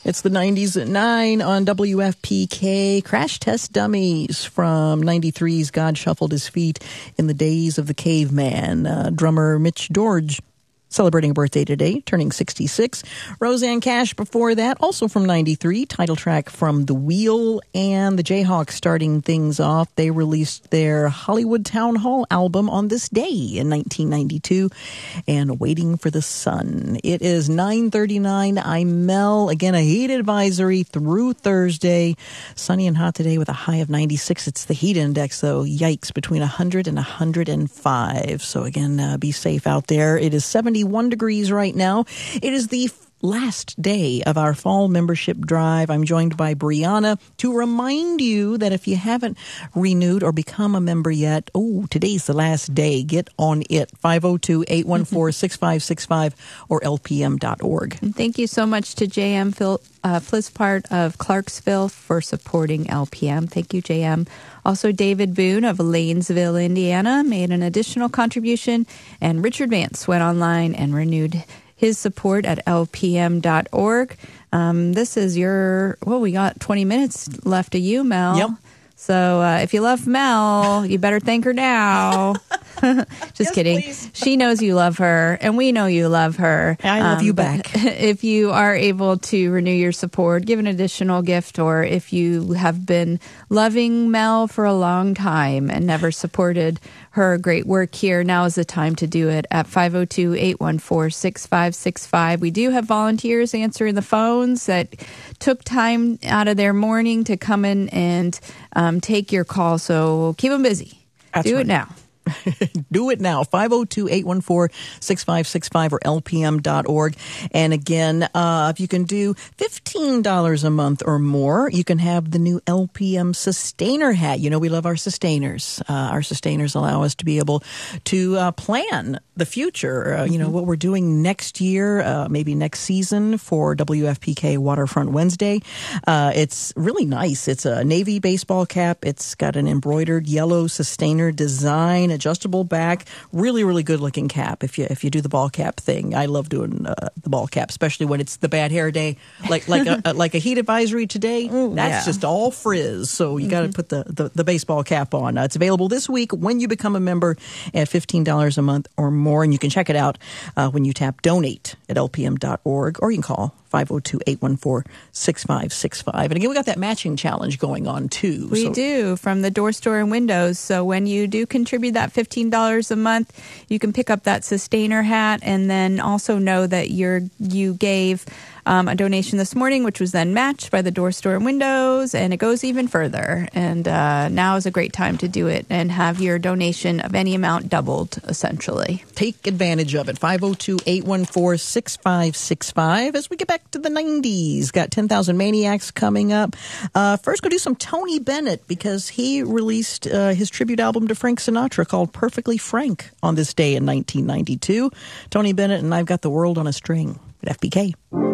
It's the 90s at 9 on WFPK. Crash Test Dummies from 93's God Shuffled His Feet in the Days of the Caveman. Drummer Mitch Dorge celebrating a birthday today, turning 66. Roseanne Cash before that, also from 93, title track from The Wheel, and the Jayhawks starting things off. They released their Hollywood Town Hall album on this day in 1992, and Waiting for the Sun. It is 9:39. I'm Mel. Again, a heat advisory through Thursday. Sunny and hot today with a high of 96. It's the heat index, though. Yikes, between 100 and 105. So again, be safe out there. It is 71 degrees right now. It is the last day of our fall membership drive. I'm joined by Brianna to remind you that if you haven't renewed or become a member yet, today's the last day. Get on it. 502-814-6565 or lpm.org. And thank you so much to JM Flispart of Clarksville for supporting LPM. Thank you, JM. Also, David Boone of Lanesville, Indiana, made an additional contribution, and Richard Vance went online and renewed his support at lpm.org. This is we got 20 minutes left of you, Mel. Yep. So if you love Mel, you better thank her now. Just kidding. Please. She knows you love her, and we know you love her. I love you back. If you are able to renew your support, give an additional gift, or if you have been loving Mel for a long time and never supported her great work here, now is the time to do it at 502-814-6565. We do have volunteers answering the phones that took time out of their morning to come in and take your call, so keep them busy. Do it now. Do it now. 502-814-6565 or lpm.org. And again, if you can do $15 a month or more, you can have the new LPM Sustainer hat. You know, we love our sustainers. Our sustainers allow us to be able to plan the future, what we're doing next year, maybe next season for WFPK Waterfront Wednesday. It's really nice. It's a navy baseball cap. It's got an embroidered yellow sustainer design, adjustable back, really, really good looking cap. If you do the ball cap thing, I love doing the ball cap, especially when it's the bad hair day, like a heat advisory today. That's just all frizz. So you got to put the baseball cap on. It's available this week when you become a member at $15 a month or more, and you can check it out when you tap donate at lpm.org, or you can call 502-814-6565. And again, we got that matching challenge going on, too. We do, from the Door Store and Windows. So when you do contribute that $15 a month, you can pick up that Sustainer hat, and then also know that you gave a donation this morning, which was then matched by the Door Store and Windows, and it goes even further. And now is a great time to do it and have your donation of any amount doubled, essentially. Take advantage of it. 502-814-6565 as we get back to the 90s. Got 10,000 Maniacs coming up. First, go do some Tony Bennett, because he released his tribute album to Frank Sinatra called Perfectly Frank on this day in 1992. Tony Bennett and I've Got the World on a String at FPK.